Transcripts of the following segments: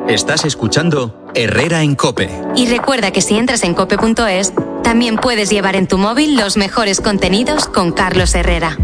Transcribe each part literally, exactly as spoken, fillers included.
Estás escuchando Herrera en COPE. Y recuerda que si entras en cope punto es, también puedes llevar en tu móvil los mejores contenidos con Carlos Herrera.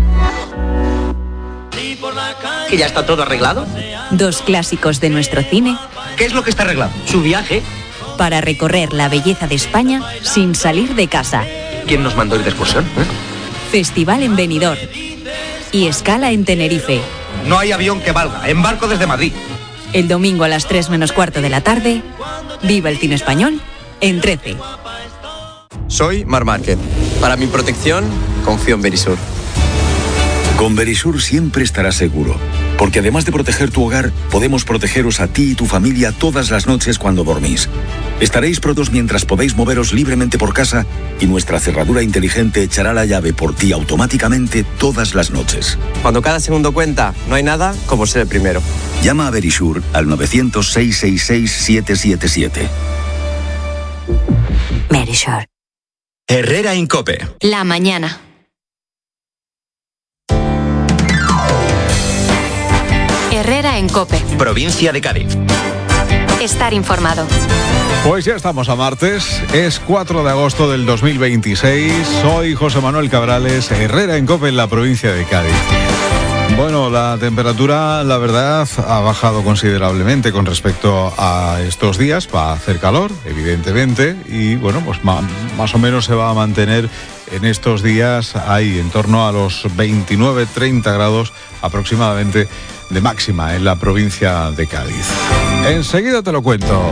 ¿Que ya está todo arreglado? Dos clásicos de nuestro cine. ¿Qué es lo que está arreglado? ¿Su viaje? Para recorrer la belleza de España sin salir de casa. ¿Quién nos mandó ir de excursión? ¿Eh? Festival en Benidorm. Y escala en Tenerife. No hay avión que valga. Embarco desde Madrid. El domingo a las tres menos cuarto de la tarde, viva el cine español en trece. Soy Mar Márquez. Para mi protección, confío en Verisur. Con Verisur siempre estarás seguro, porque además de proteger tu hogar, podemos protegeros a ti y tu familia todas las noches cuando dormís. Estaréis protos mientras podéis moveros libremente por casa y nuestra cerradura inteligente echará la llave por ti automáticamente todas las noches. Cuando cada segundo cuenta, no hay nada como ser el primero. Llama a Verisur al nueve cero cero, seis seis seis, siete siete siete. Verisur. Herrera en COPE. La mañana. Herrera en COPE. Provincia de Cádiz. Estar informado. Pues ya estamos a martes, es cuatro de agosto del dos mil veintiséis. Soy José Manuel Cabrales, Herrera en COPE en la provincia de Cádiz. Bueno, la temperatura, la verdad, ha bajado considerablemente con respecto a estos días. Va a hacer calor, evidentemente, y bueno, pues ma- más o menos se va a mantener en estos días ahí, en torno a los veintinueve treinta grados aproximadamente de máxima en la provincia de Cádiz. Enseguida te lo cuento.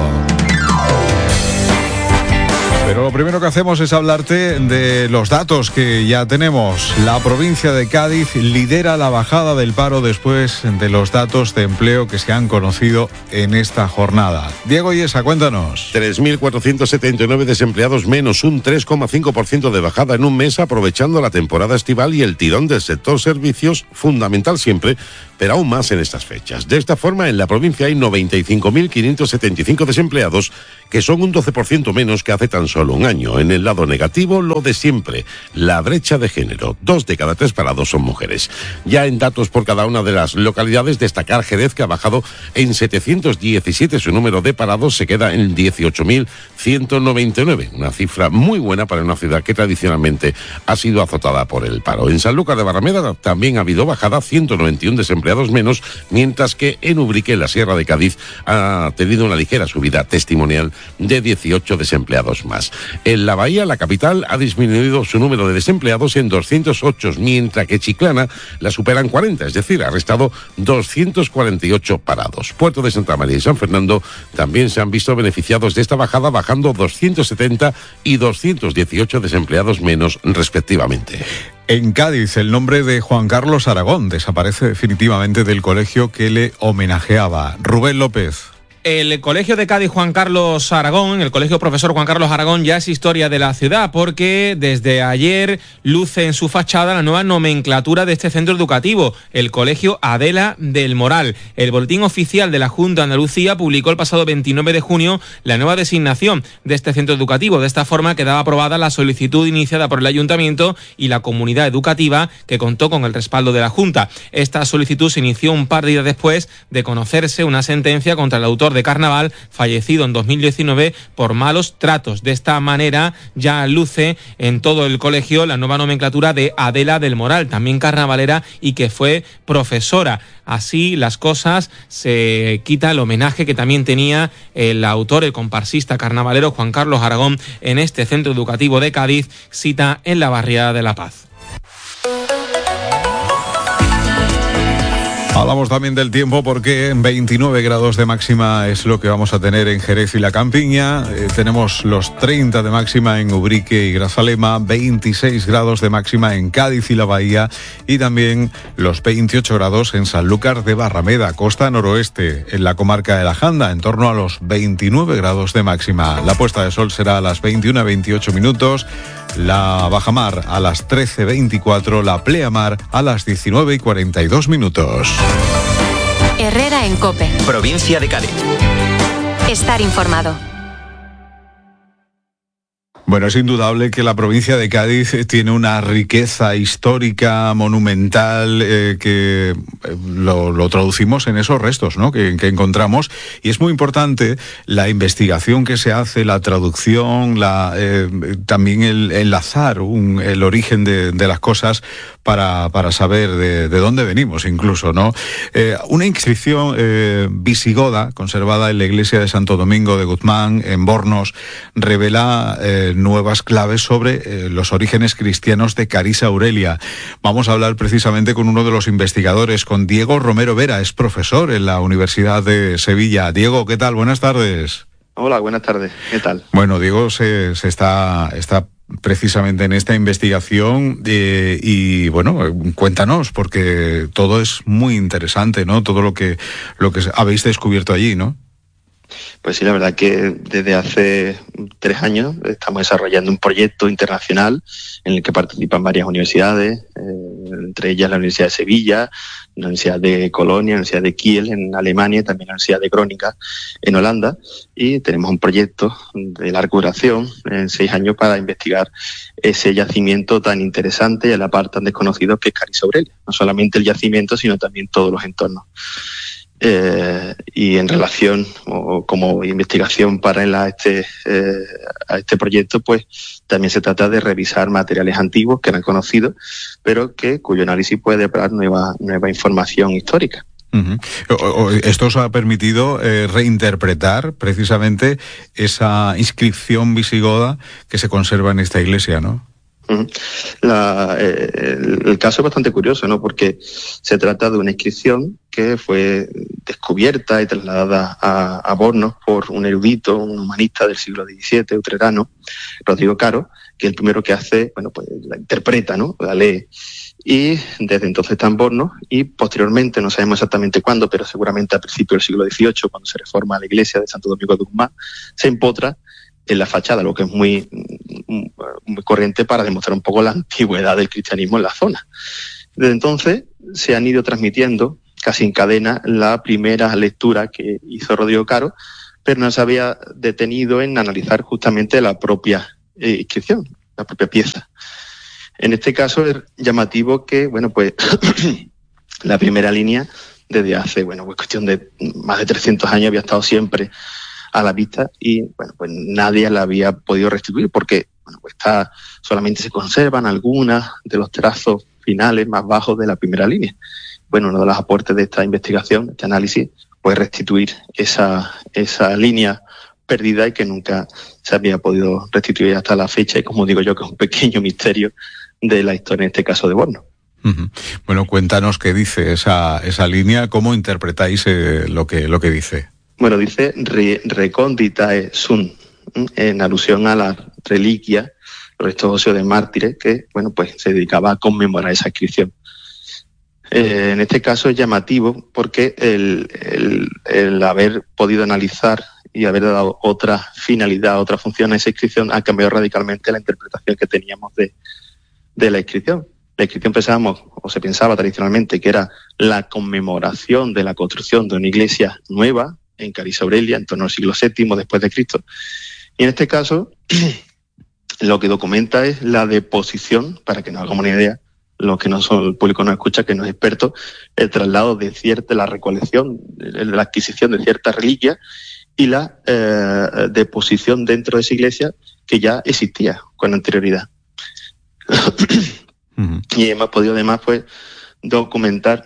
Pero lo primero que hacemos es hablarte de los datos que ya tenemos. La provincia de Cádiz lidera la bajada del paro después de los datos de empleo que se han conocido en esta jornada. Diego Yesa, cuéntanos. tres mil cuatrocientos setenta y nueve desempleados menos, un tres coma cinco por ciento de bajada en un mes, aprovechando la temporada estival y el tirón del sector servicios, fundamental siempre, pero aún más en estas fechas. De esta forma, en la provincia hay noventa y cinco mil quinientos setenta y cinco desempleados, que son un doce por ciento menos que hace tan solo un año. En el lado negativo, lo de siempre, la brecha de género. Dos de cada tres parados son mujeres. Ya en datos por cada una de las localidades, destacar Jerez, que ha bajado en setecientos diecisiete su número de parados, se queda en dieciocho mil ciento noventa y nueve, una cifra muy buena para una ciudad que tradicionalmente ha sido azotada por el paro. En Sanlúcar de Barrameda también ha habido bajada, ciento noventa y uno desempleados menos, mientras que en Ubrique, en la Sierra de Cádiz, ha tenido una ligera subida testimonial de dieciocho desempleados más. En la Bahía, la capital, ha disminuido su número de desempleados en doscientos ocho, mientras que Chiclana la superan cuarenta, es decir, ha restado doscientos cuarenta y ocho parados. Puerto de Santa María y San Fernando también se han visto beneficiados de esta bajada, bajando doscientos setenta y doscientos dieciocho desempleados menos, respectivamente. En Cádiz, el nombre de Juan Carlos Aragón desaparece definitivamente del colegio que le homenajeaba. Rubén López. El Colegio de Cádiz Juan Carlos Aragón, el Colegio Profesor Juan Carlos Aragón, ya es historia de la ciudad, porque desde ayer luce en su fachada la nueva nomenclatura de este centro educativo, el Colegio Adela del Moral. El boletín oficial de la Junta de Andalucía publicó el pasado veintinueve de junio la nueva designación de este centro educativo. De esta forma quedaba aprobada la solicitud iniciada por el Ayuntamiento y la comunidad educativa, que contó con el respaldo de la Junta. Esta solicitud se inició un par de días después de conocerse una sentencia contra el autor de Carnaval, fallecido en dos mil diecinueve por malos tratos. De esta manera ya luce en todo el colegio la nueva nomenclatura de Adela del Moral, también carnavalera y que fue profesora. Así las cosas, se quita el homenaje que también tenía el autor, el comparsista carnavalero Juan Carlos Aragón en este centro educativo de Cádiz, cita en la barriada de La Paz. Hablamos también del tiempo porque veintinueve grados de máxima es lo que vamos a tener en Jerez y la Campiña. Eh, tenemos los treinta de máxima en Ubrique y Grazalema, veintiséis grados de máxima en Cádiz y la Bahía y también los veintiocho grados en Sanlúcar de Barrameda, costa noroeste, en la comarca de la Janda, en torno a los veintinueve grados de máxima. La puesta de sol será a las veintiuna veintiocho minutos, la bajamar a las trece veinticuatro, la pleamar a las diecinueve cuarenta y dos minutos. Herrera en COPE. Provincia de Cádiz. Estar informado. Bueno, es indudable que la provincia de Cádiz tiene una riqueza histórica, monumental, eh, que lo, lo traducimos en esos restos, ¿no?, que, que encontramos. Y es muy importante la investigación que se hace, la traducción, la, eh, también el enlazar un, el origen de, de las cosas para, para saber de, de dónde venimos incluso, ¿no? Eh, una inscripción eh, visigoda conservada en la iglesia de Santo Domingo de Guzmán, en Bornos, revela eh, nuevas claves sobre eh, los orígenes cristianos de Carís Aurelia. Vamos a hablar precisamente con uno de los investigadores, con Diego Romero Vera, es profesor en la Universidad de Sevilla. Diego, ¿qué tal? Buenas tardes. Hola, buenas tardes. ¿Qué tal? Bueno, Diego se, se está... está precisamente en esta investigación eh, y bueno, cuéntanos, porque todo es muy interesante, ¿no? Todo lo que lo que habéis descubierto allí, ¿no? Pues sí, la verdad que desde hace tres años estamos desarrollando un proyecto internacional en el que participan varias universidades, eh, entre ellas la Universidad de Sevilla, la Universidad de Colonia, la Universidad de Kiel en Alemania y también la Universidad de Groningen en Holanda. Y tenemos un proyecto de larga duración, en seis años, para investigar ese yacimiento tan interesante y a la par tan desconocido que es Carís Aurelia. No solamente el yacimiento, sino también todos los entornos. Eh, y en relación o como investigación paralela a este, eh, a este proyecto, pues también se trata de revisar materiales antiguos que eran conocidos, pero que cuyo análisis puede dar nueva, nueva información histórica. Uh-huh. Esto os ha permitido eh, reinterpretar precisamente esa inscripción visigoda que se conserva en esta iglesia, ¿no? La, eh, el, el caso es bastante curioso, ¿no? Porque se trata de una inscripción que fue descubierta y trasladada a, a Bornos por un erudito, un humanista del siglo diecisiete, utrerano, Rodrigo Caro, que es el primero que hace, bueno, pues la interpreta, ¿no? La lee. Y desde entonces está en Bornos, y posteriormente, no sabemos exactamente cuándo, pero seguramente a principios del siglo dieciocho, cuando se reforma la iglesia de Santo Domingo de Guzmán, se empotra en la fachada, lo que es muy, muy corriente para demostrar un poco la antigüedad del cristianismo en la zona. Desde entonces se han ido transmitiendo casi en cadena la primera lectura que hizo Rodrigo Caro, pero no se había detenido en analizar justamente la propia eh, inscripción, la propia pieza. En este caso es llamativo que, bueno, pues la primera línea desde hace, bueno, pues cuestión de más de trescientos años había estado siempre a la vista y, bueno, pues nadie la había podido restituir porque, bueno, pues está, solamente se conservan algunas de los trazos finales más bajos de la primera línea. Bueno, uno de los aportes de esta investigación, este análisis, pues restituir esa, esa línea perdida y que nunca se había podido restituir hasta la fecha, y como digo yo, que es un pequeño misterio de la historia, en este caso de Bornos. Uh-huh. Bueno, cuéntanos qué dice esa, esa línea, cómo interpretáis eh, lo que, lo que dice. Bueno, dice re, reconditae sunt, en alusión a la reliquia, los restos óseos de mártires, que, bueno, pues se dedicaba a conmemorar esa inscripción. Eh, en este caso es llamativo porque el, el, el haber podido analizar y haber dado otra finalidad, otra función a esa inscripción, ha cambiado radicalmente la interpretación que teníamos de, de la inscripción. La inscripción pensábamos, o se pensaba tradicionalmente, que era la conmemoración de la construcción de una iglesia nueva en Carís Aurelia, en torno al siglo séptimo después de Cristo. Y en este caso, lo que documenta es la deposición, para que nos hagamos una idea, los que no son, el público no escucha, que no es experto, el traslado de cierta, la recolección, la adquisición de ciertas reliquias y la eh, deposición dentro de esa iglesia que ya existía con anterioridad. Uh-huh. Y hemos podido además, pues, documentar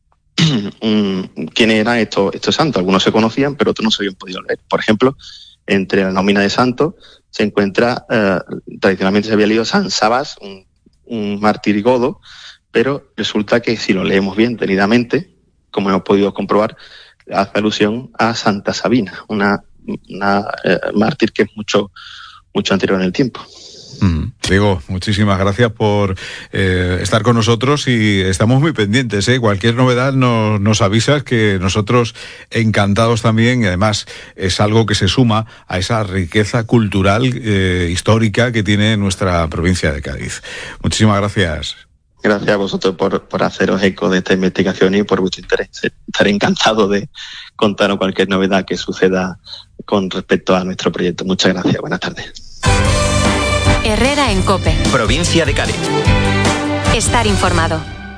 un, quiénes eran estos, estos santos. Algunos se conocían, pero otros no se habían podido leer. Por ejemplo, entre la nómina de santos se encuentra, eh, tradicionalmente se había leído San Sabas, un, un mártir godo, pero resulta que si lo leemos bien, detenidamente, como hemos podido comprobar, hace alusión a Santa Sabina, una, una eh, mártir que es mucho, mucho anterior en el tiempo. Mm. Diego, muchísimas gracias por eh, estar con nosotros y estamos muy pendientes, ¿eh? Cualquier novedad nos, nos avisas, que nosotros encantados también, y además es algo que se suma a esa riqueza cultural, eh, histórica que tiene nuestra provincia de Cádiz. Muchísimas gracias. Gracias a vosotros por, por haceros eco de esta investigación y por vuestro interés. Estaré encantado de contaros cualquier novedad que suceda con respecto a nuestro proyecto. Muchas gracias. Buenas tardes. Herrera en COPE. Provincia de Cádiz. Estar informado.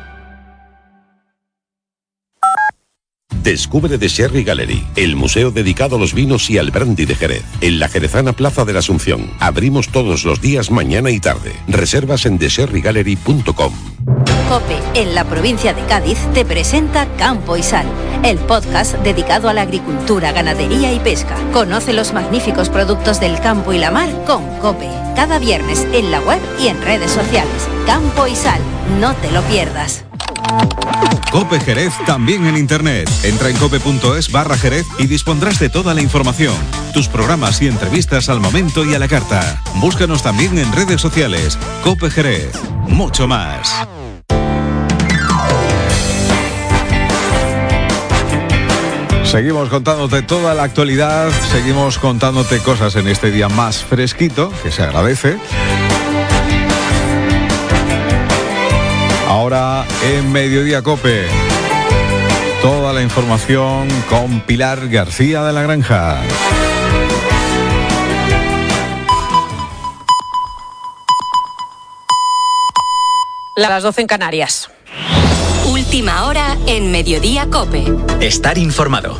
Descubre The Sherry Gallery, el museo dedicado a los vinos y al brandy de Jerez, en la jerezana Plaza de la Asunción. Abrimos todos los días, mañana y tarde. Reservas en the sherry gallery punto com. COPE, en la provincia de Cádiz, te presenta Campo y Sal, el podcast dedicado a la agricultura, ganadería y pesca. Conoce los magníficos productos del campo y la mar con COPE. Cada viernes en la web y en redes sociales. Campo y Sal, no te lo pierdas. COPE Jerez también en internet. Entra en cope punto es barra Jerez y dispondrás de toda la información, tus programas y entrevistas al momento y a la carta. Búscanos también en redes sociales. COPE Jerez, mucho más. Seguimos contándote toda la actualidad, seguimos contándote cosas en este día más fresquito, que se agradece. Ahora en Mediodía COPE, toda la información con Pilar García de la Granja. Las doce en Canarias. Última hora en Mediodía COPE. Estar informado.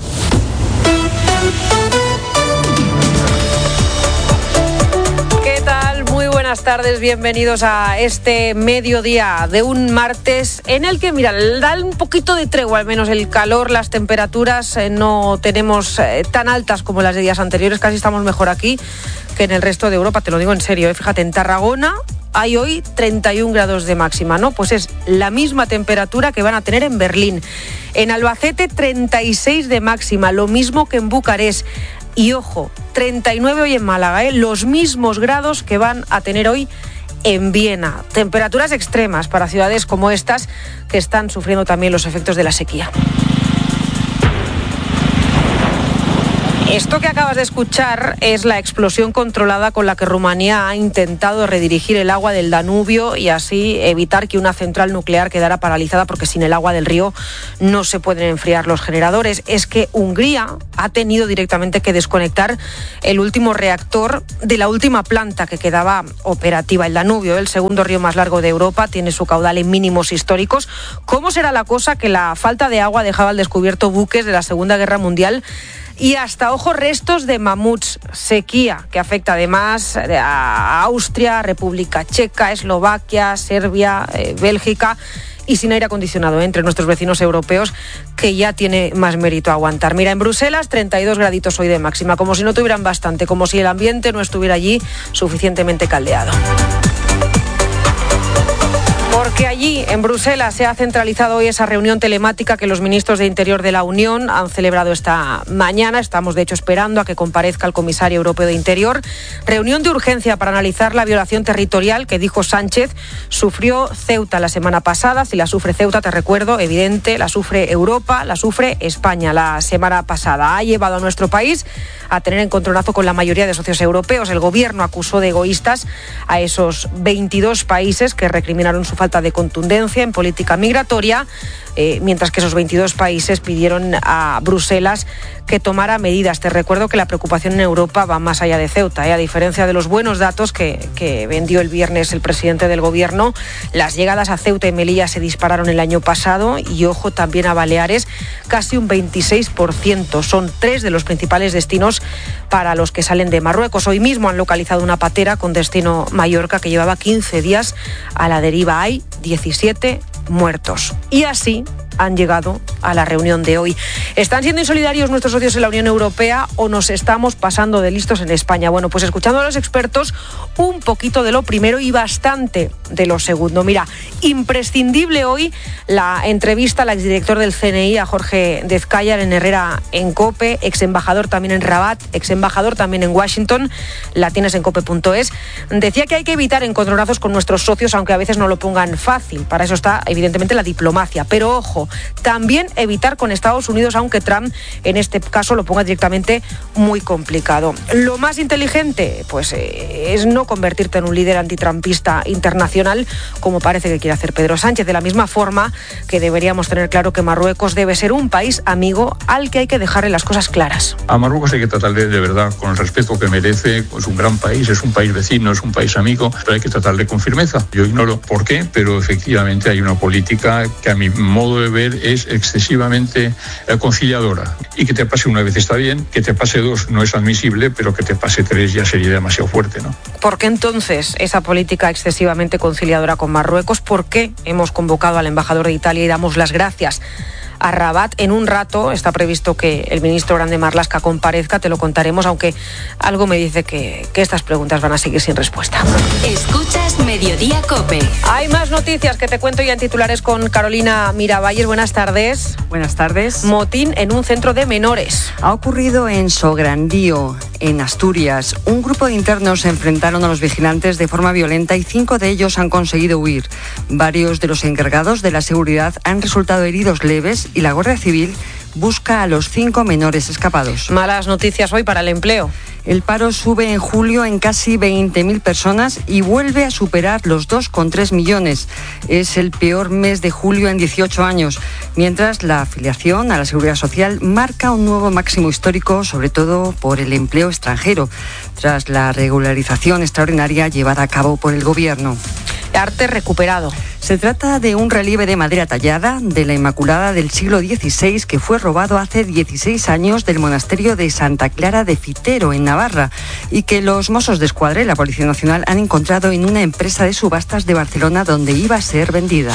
Buenas tardes, bienvenidos a este mediodía de un martes en el que, mira, da un poquito de tregua, al menos el calor, las temperaturas eh, no tenemos eh, tan altas como las de días anteriores, casi estamos mejor aquí que en el resto de Europa, te lo digo en serio, eh. Fíjate, en Tarragona hay hoy treinta y un grados de máxima, ¿no? Pues es la misma temperatura que van a tener en Berlín. En Albacete, treinta y seis de máxima, lo mismo que en Bucarest. Y ojo, treinta y nueve hoy en Málaga, ¿eh? Los mismos grados que van a tener hoy en Viena. Temperaturas extremas para ciudades como estas que están sufriendo también los efectos de la sequía. Esto que acabas de escuchar es la explosión controlada con la que Rumanía ha intentado redirigir el agua del Danubio y así evitar que una central nuclear quedara paralizada, porque sin el agua del río no se pueden enfriar los generadores. Es que Hungría ha tenido directamente que desconectar el último reactor de la última planta que quedaba operativa. El Danubio, el segundo río más largo de Europa, tiene su caudal en mínimos históricos. ¿Cómo será la cosa que la falta de agua dejaba al descubierto buques de la Segunda Guerra Mundial? Y hasta, ojo, restos de mamuts, sequía que afecta además a Austria, República Checa, Eslovaquia, Serbia, eh, Bélgica, y sin aire acondicionado ¿eh? entre nuestros vecinos europeos, que ya tiene más mérito aguantar. Mira, en Bruselas, treinta y dos graditos hoy de máxima, como si no tuvieran bastante, como si el ambiente no estuviera allí suficientemente caldeado. Porque allí, en Bruselas, se ha centralizado hoy esa reunión telemática que los ministros de Interior de la Unión han celebrado esta mañana. Estamos, de hecho, esperando a que comparezca el comisario europeo de Interior. Reunión de urgencia para analizar la violación territorial que, dijo Sánchez, sufrió Ceuta la semana pasada. Si la sufre Ceuta, te recuerdo, evidente, la sufre Europa, la sufre España la semana pasada. Ha llevado a nuestro país a tener encontronazo con la mayoría de socios europeos. El gobierno acusó de egoístas a esos veintidós países que recriminaron su falta de contundencia en política migratoria, eh, mientras que esos veintidós países pidieron a Bruselas que tomara medidas. Te recuerdo que la preocupación en Europa va más allá de Ceuta, ¿eh? A diferencia de los buenos datos que, que vendió el viernes el presidente del gobierno, las llegadas a Ceuta y Melilla se dispararon el año pasado y, ojo, también a Baleares, casi un veintiséis por ciento. Son tres de los principales destinos para los que salen de Marruecos. Hoy mismo han localizado una patera con destino Mallorca que llevaba quince días a la deriva. Hay diecisiete muertos. Y así han llegado a la reunión de hoy. ¿Están siendo insolidarios nuestros socios en la Unión Europea o nos estamos pasando de listos en España? Bueno, pues escuchando a los expertos, un poquito de lo primero y bastante de lo segundo. Mira, imprescindible hoy la entrevista al exdirector del C N I, a Jorge Dezcayar, en Herrera en COPE, ex embajador también en Rabat, ex embajador también en Washington, la tienes en cope punto es. Decía que hay que evitar encontronazos con nuestros socios, aunque a veces no lo pongan fácil. Para eso está, evidentemente, la diplomacia. Pero ojo, diálogo. También evitar con Estados Unidos, aunque Trump en este caso lo ponga directamente muy complicado. Lo más inteligente, pues eh, es no convertirte en un líder antitrumpista internacional, como parece que quiere hacer Pedro Sánchez, de la misma forma que deberíamos tener claro que Marruecos debe ser un país amigo al que hay que dejarle las cosas claras. A Marruecos hay que tratarle de verdad con el respeto que merece, es un gran país, es un país vecino, es un país amigo, pero hay que tratarle con firmeza. Yo ignoro por qué, pero efectivamente hay una política que a mi modo de ver es excesivamente conciliadora. Y que te pase una vez está bien, que te pase dos no es admisible, pero que te pase tres ya sería demasiado fuerte, ¿no? ¿Por qué entonces esa política excesivamente conciliadora con Marruecos? ¿Por qué hemos convocado al embajador de Italia y damos las gracias a Rabat? En un rato está previsto que el ministro Grande Marlaska comparezca, te lo contaremos, aunque algo me dice que, que estas preguntas van a seguir sin respuesta. Escuchas Mediodía COPE. Hay más noticias que te cuento ya en titulares con Carolina Miravalles. Buenas tardes. Buenas tardes. Motín en un centro de menores. Ha ocurrido en Sograndío, en Asturias. Un grupo de internos se enfrentaron a los vigilantes de forma violenta y cinco de ellos han conseguido huir. Varios de los encargados de la seguridad han resultado heridos leves y la Guardia Civil busca a los cinco menores escapados. Malas noticias hoy para el empleo. El paro sube en julio en casi veinte mil personas y vuelve a superar los dos coma tres millones. Es el peor mes de julio en dieciocho años, mientras la afiliación a la Seguridad Social marca un nuevo máximo histórico, sobre todo por el empleo extranjero, tras la regularización extraordinaria llevada a cabo por el Gobierno. Arte recuperado. Se trata de un relieve de madera tallada de la Inmaculada del siglo dieciséis que fue robado hace dieciséis años del monasterio de Santa Clara de Fitero, en Navarra, y que los Mossos de Escuadra y la Policía Nacional han encontrado en una empresa de subastas de Barcelona donde iba a ser vendida.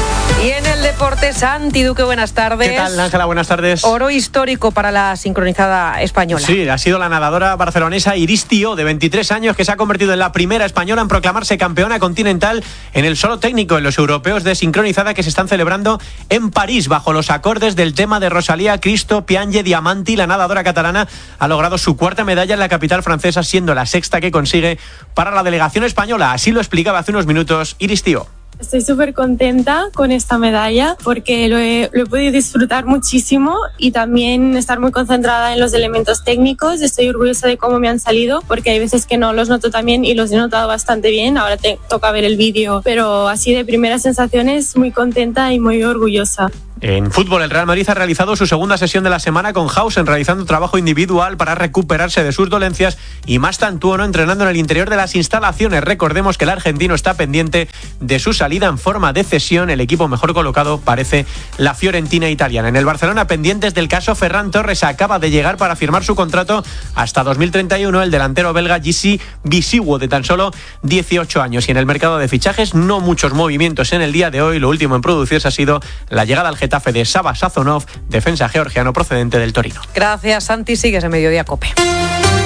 Y en el deporte, Santi Duque, buenas tardes. ¿Qué tal, Ángela? Buenas tardes. Oro histórico para la sincronizada española. Sí, ha sido la nadadora barcelonesa Iris Tío, de veintitrés años, que se ha convertido en la primera española en proclamarse campeona continental en el solo técnico en los europeos de sincronizada que se están celebrando en París, bajo los acordes del tema de Rosalía, Cristo, Piange, Diamanti. La nadadora catalana ha logrado su cuarta medalla en la capital francesa, siendo la sexta que consigue para la delegación española. Así lo explicaba hace unos minutos Iris Tío. Estoy súper contenta con esta medalla porque lo he, lo he podido disfrutar muchísimo y también estar muy concentrada en los elementos técnicos. Estoy orgullosa de cómo me han salido porque hay veces que no los noto tan bien y los he notado bastante bien. Ahora te toca ver el vídeo, pero así de primeras sensaciones muy contenta y muy orgullosa. En fútbol, el Real Madrid ha realizado su segunda sesión de la semana con Hausen, realizando trabajo individual para recuperarse de sus dolencias, y Mastantuono entrenando en el interior de las instalaciones. Recordemos que el argentino está pendiente de su salida en forma de cesión. El equipo mejor colocado parece la Fiorentina italiana. En el Barcelona, pendientes del caso Ferran Torres, acaba de llegar para firmar su contrato hasta dos mil treinta y uno el delantero belga Gissi Bisiwo, de tan solo dieciocho años. Y en el mercado de fichajes, no muchos movimientos en el día de hoy. Lo último en producirse ha sido la llegada al Getafe de Saba Sazonov, defensa georgiano procedente del Torino. Gracias, Santi. Sigues en Mediodía COPE.